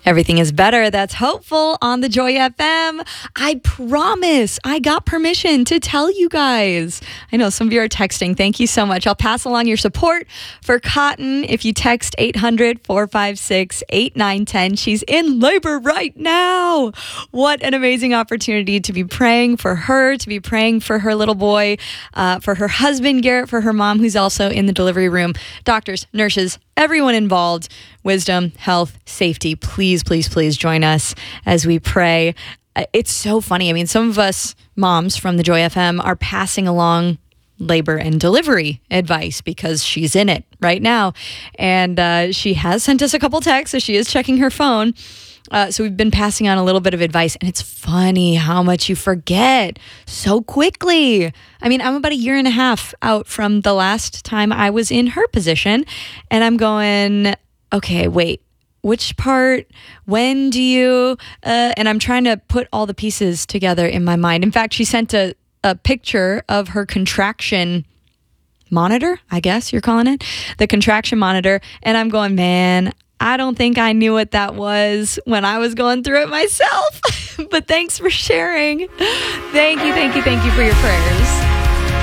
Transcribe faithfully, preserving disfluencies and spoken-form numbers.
Everything is better. That's hopeful on the Joy F M. I promise I got permission to tell you guys. I know some of you are texting. Thank you so much. I'll pass along your support for Cotton if you text eight hundred, four five six, eight nine one zero. She's in labor right now. What an amazing opportunity to be praying for her, to be praying for her little boy, uh, for her husband, Garrett, for her mom, who's also in the delivery room. Doctors, nurses, everyone involved. Wisdom, health, safety. Please, please, please join us as we pray. It's so funny. I mean, some of us moms from the Joy F M are passing along labor and delivery advice because she's in it right now. And uh, she has sent us a couple texts, so she is checking her phone. Uh, so we've been passing on a little bit of advice, and it's funny how much you forget so quickly. I mean, I'm about a year and a half out from the last time I was in her position, and I'm going, okay, wait, which part, when do you, uh, and I'm trying to put all the pieces together in my mind. In fact, she sent a, a picture of her contraction monitor, I guess you're calling it, the contraction monitor, and I'm going, man, I don't think I knew what that was when I was going through it myself. But thanks for sharing. Thank you, thank you, thank you for your prayers.